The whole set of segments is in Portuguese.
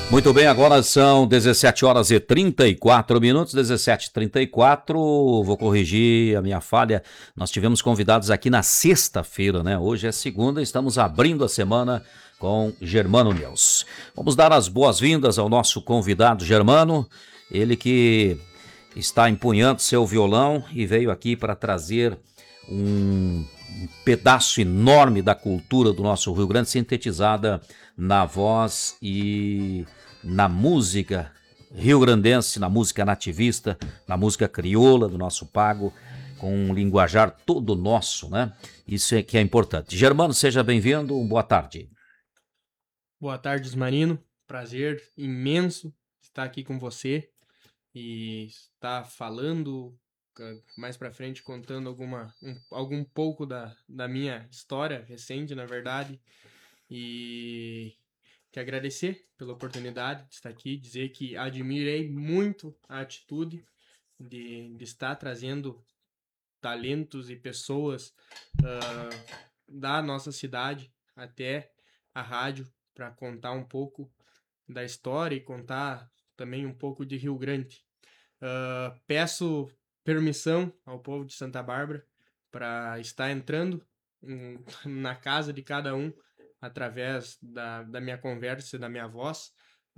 Muito bem, agora são 17 horas e 34 minutos, 17h34. Vou corrigir a minha falha. Nós tivemos convidados aqui na sexta-feira, né? Hoje é segunda, estamos abrindo a semana com Germano Neus. Vamos dar as boas-vindas ao nosso convidado Germano, ele que está empunhando seu violão e veio aqui para trazer um pedaço enorme da cultura do nosso Rio Grande, sintetizada na voz e na música rio-grandense, na música nativista, na música crioula do nosso pago, com um linguajar todo nosso, né? Isso é que é importante. Germano, seja bem-vindo, boa tarde. Boa tarde, Marino. Prazer imenso estar aqui com você e estar falando mais pra frente, contando algum pouco da minha história recente, na verdade. E te agradecer pela oportunidade de estar aqui, dizer que admirei muito a atitude de estar trazendo talentos e pessoas da nossa cidade até a rádio para contar um pouco da história e contar também um pouco de Rio Grande. Peço permissão ao povo de Santa Bárbara para estar entrando na casa de cada um através da minha conversa e da minha voz,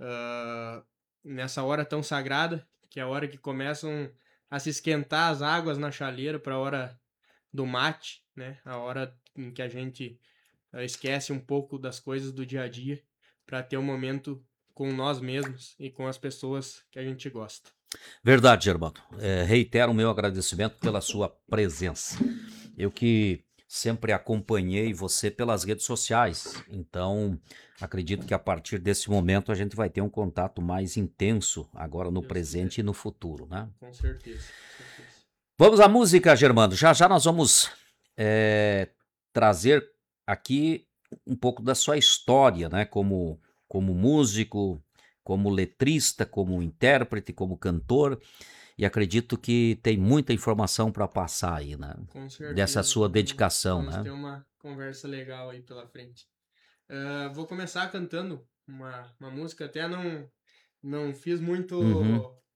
nessa hora tão sagrada, que é a hora que começam a se esquentar as águas na chaleira para a hora do mate, né? A hora em que a gente esquece um pouco das coisas do dia a dia para ter um momento com nós mesmos e com as pessoas que a gente gosta. Verdade, Germano. Reitero o meu agradecimento pela sua presença. Eu que sempre acompanhei você pelas redes sociais, então acredito que a partir desse momento a gente vai ter um contato mais intenso agora no presente e no futuro, né? Com certeza. Vamos à música, Germano. Já já nós vamos trazer aqui um pouco da sua história, né? Como músico, como letrista, como intérprete, como cantor. E acredito que tem muita informação para passar aí, né? Com certeza. Dessa sua dedicação, vamos né? ter uma conversa legal aí pela frente. Vou começar cantando uma música, até não fiz muito